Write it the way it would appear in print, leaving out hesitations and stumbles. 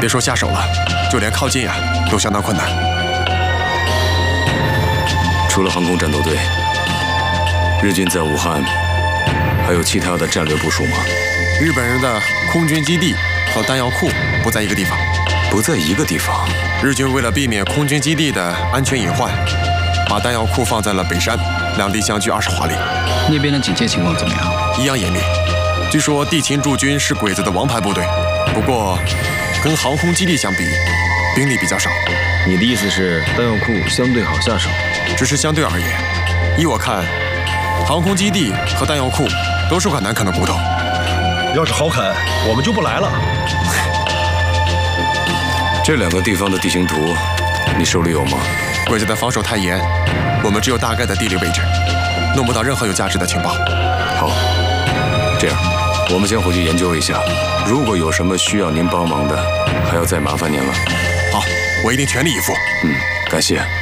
别说下手了，就连靠近都相当困难。 除了航空战斗队，日军在武汉还有其他的战略部署吗？ 日本人的空军基地和弹药库不在一个地方。 不在一个地方。 日军为了避免空军基地的安全隐患，把弹药库放在了北山，两地相距20华里。 那边的警戒情况怎么样？ 一样严密。据说地勤驻军是鬼子的王牌部队，不过跟航空基地相比，兵力比较少。 你的意思是弹药库相对好下手？ 只是相对而言，依我看，航空基地和弹药库都是块难啃的骨头。 要是好啃，我们就不来了。 这两个地方的地形图，你手里有吗？ 鬼子的防守太严，我们只有大概的地理位置，弄不到任何有价值的情报。 好，这样，我们先回去研究一下，如果有什么需要您帮忙的，还要再麻烦您了。 好，我一定全力以赴。 感谢。